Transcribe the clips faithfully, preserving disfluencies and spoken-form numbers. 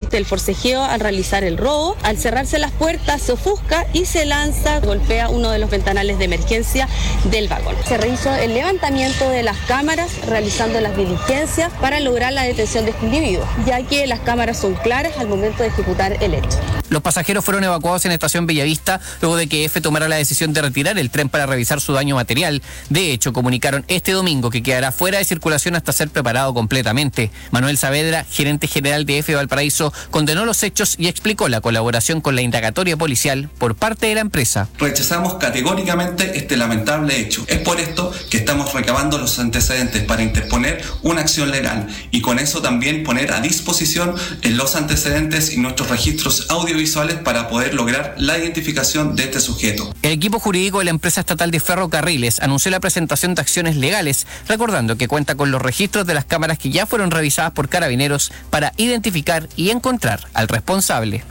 El forcejeo al realizar el robo, al cerrarse las puertas se ofusca y se lanza, golpea uno de los ventanales de emergencia del vagón. Se realizó el levantamiento de las cámaras, realizando las diligencias para lograr la detención de este individuo, ya que las cámaras son claras al momento de ejecutar el hecho. Los pasajeros fueron evacuados en la estación Bellavista luego de que F tomara la decisión de retirar el tren para revisar su daño material. De hecho, comunicaron este domingo que quedará fuera de circulación hasta ser preparado completamente. Manuel Saavedra, gerente general de F Valparaíso, condenó los hechos y explicó la colaboración con la indagatoria policial por parte de la empresa. Rechazamos categóricamente este lamentable hecho. Es por esto que estamos recabando los antecedentes para interponer una acción legal y con eso también poner a disposición los antecedentes y nuestros registros audiovisuales para poder lograr la identificación de este sujeto. El equipo jurídico de la empresa estatal de ferrocarriles anunció la presentación de acciones legales, recordando que cuenta con los registros de las cámaras que ya fueron revisadas por Carabineros para identificar y encontrar al responsable.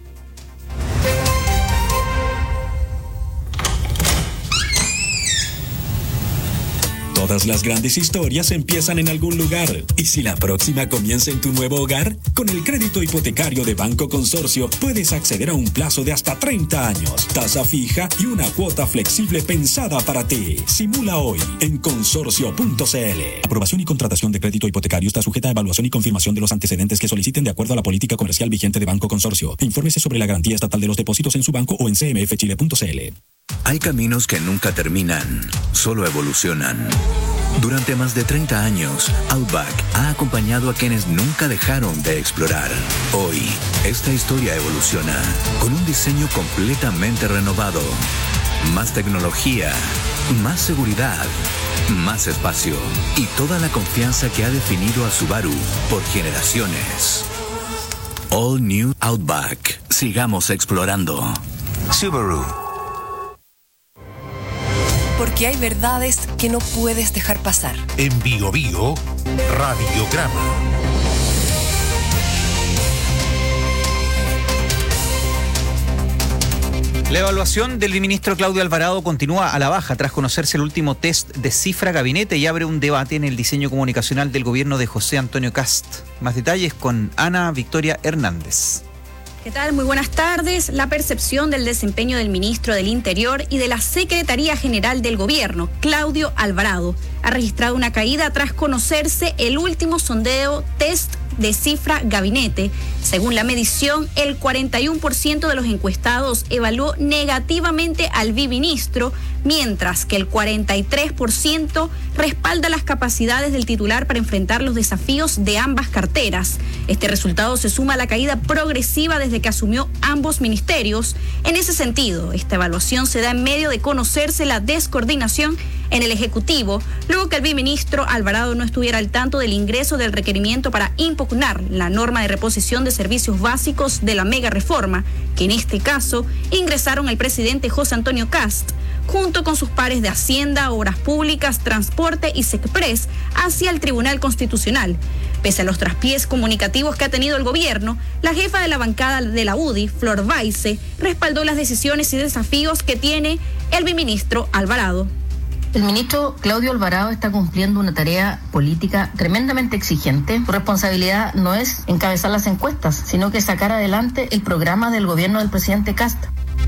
Todas las grandes historias empiezan en algún lugar. ¿Y si la próxima comienza en tu nuevo hogar? Con el crédito hipotecario de Banco Consorcio puedes acceder a un plazo de hasta treinta años, tasa fija y una cuota flexible pensada para ti. Simula hoy en consorcio punto c l. Aprobación y contratación de crédito hipotecario está sujeta a evaluación y confirmación de los antecedentes que soliciten de acuerdo a la política comercial vigente de Banco Consorcio. Infórmese sobre la garantía estatal de los depósitos en su banco o en c m f chile punto c l. Hay caminos que nunca terminan, solo evolucionan. Durante más de treinta años, Outback ha acompañado a quienes nunca dejaron de explorar. Hoy, esta historia evoluciona con un diseño completamente renovado. Más tecnología, más seguridad, más espacio y toda la confianza que ha definido a Subaru por generaciones. All New Outback. Sigamos explorando. Subaru. Porque hay verdades que no puedes dejar pasar. En Bio Bio, Radiograma. La evaluación del ministro Claudio Alvarado continúa a la baja tras conocerse el último test de cifra gabinete y abre un debate en el diseño comunicacional del gobierno de José Antonio Kast. Más detalles con Ana Victoria Hernández. ¿Qué tal? Muy buenas tardes. La percepción del desempeño del ministro del Interior y de la Secretaría General del Gobierno, Claudio Alvarado, ha registrado una caída tras conocerse el último sondeo test de cifra gabinete. Según la medición, el cuarenta y uno por ciento de los encuestados evaluó negativamente al biministro, mientras que el cuarenta y tres por ciento respalda las capacidades del titular para enfrentar los desafíos de ambas carteras. Este resultado se suma a la caída progresiva desde que asumió ambos ministerios. En ese sentido, esta evaluación se da en medio de conocerse la descoordinación en el Ejecutivo, luego que el biministro Alvarado no estuviera al tanto del ingreso del requerimiento para impugnar la norma de reposición de servicios básicos de la mega reforma, que en este caso ingresaron el presidente José Antonio Kast, junto con sus pares de Hacienda, Obras Públicas, Transporte y SECPRES, hacia el Tribunal Constitucional. Pese a los traspiés comunicativos que ha tenido el gobierno, la jefa de la bancada de la U D I, Flor Baize, respaldó las decisiones y desafíos que tiene el biministro Alvarado. El ministro Claudio Alvarado está cumpliendo una tarea política tremendamente exigente. Su responsabilidad no es encabezar las encuestas, sino que sacar adelante el programa del gobierno del presidente Kast.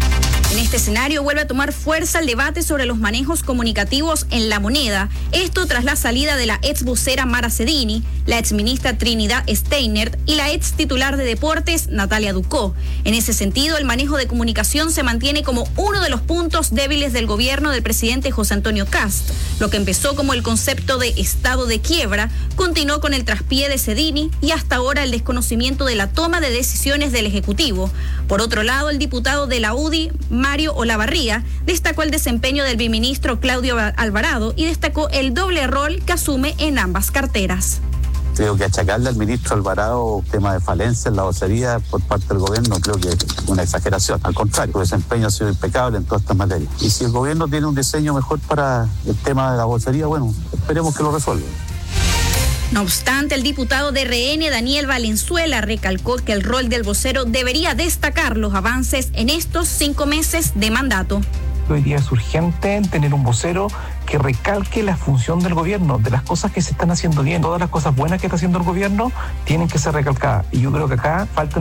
En este escenario vuelve a tomar fuerza el debate sobre los manejos comunicativos en La Moneda. Esto tras la salida de la ex vocera Mara Cedini, la ex ministra Trinidad Steinert y la ex titular de Deportes Natalia Ducó. En ese sentido, el manejo de comunicación se mantiene como uno de los puntos débiles del gobierno del presidente José Antonio Kast. Lo que empezó como el concepto de estado de quiebra, continuó con el traspié de Cedini y hasta ahora el desconocimiento de la toma de decisiones del Ejecutivo. Por otro lado, el diputado de la U D I, Mario Olavarría, destacó el desempeño del biministro Claudio Alvarado y destacó el doble rol que asume en ambas carteras. Creo que achacarle al ministro Alvarado tema de falencia en la vocería por parte del gobierno creo que es una exageración. Al contrario, su desempeño ha sido impecable en todas estas materias. Y si el gobierno tiene un diseño mejor para el tema de la vocería, bueno, esperemos que lo resuelva. No obstante, el diputado de R N, Daniel Valenzuela, recalcó que el rol del vocero debería destacar los avances en estos cinco meses de mandato. Hoy día es urgente tener un vocero que recalque la función del gobierno, de las cosas que se están haciendo bien. Todas las cosas buenas que está haciendo el gobierno tienen que ser recalcadas. Y yo creo que acá falta